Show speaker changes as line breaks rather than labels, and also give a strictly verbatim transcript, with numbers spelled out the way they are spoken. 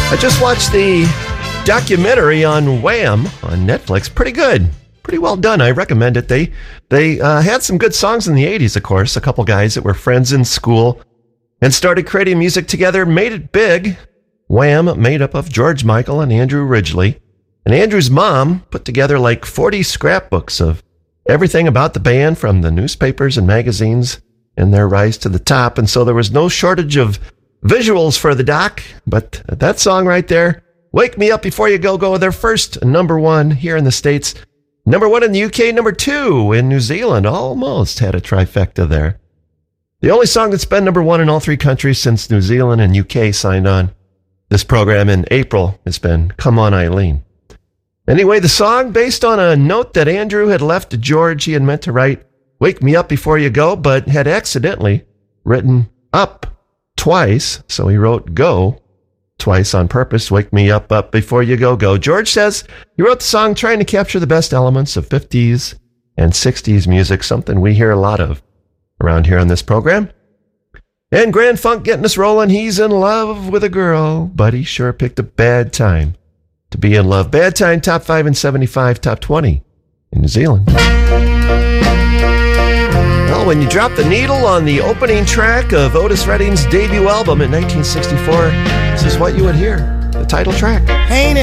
I just watched the documentary on Wham on Netflix. Pretty good. Pretty well done. I recommend it. They they uh, had some good songs in the eighties, of course. A couple guys that were friends in school and started creating music together, made it big. Wham, made up of George Michael and Andrew Ridgeley. And Andrew's mom put together like forty scrapbooks of everything about the band from the newspapers and magazines and their rise to the top. And so there was no shortage of visuals for the doc, but that song right there, Wake Me Up Before You Go Go, their first number one here in the States. Number one in the U K, number two in New Zealand. Almost had a trifecta there. The only song that's been number one in all three countries since New Zealand and U K signed on this program in April has been Come On Eileen. Anyway, the song, based on a note that Andrew had left to George, he had meant to write Wake Me Up Before You Go, but had accidentally written up twice, so he wrote go twice on purpose. Wake me up, up before you go, go. George says he wrote the song trying to capture the best elements of fifties and sixties music, something we hear a lot of around here on this program. And Grand Funk getting us rolling. He's in love with a girl, but he sure picked a bad time to be in love. Bad time, top five in seventy-five, top twenty in New Zealand. Well, when you drop the needle on the opening track of Otis Redding's debut album in nineteen sixty-four, this is what you would hear, the title track.
Ain't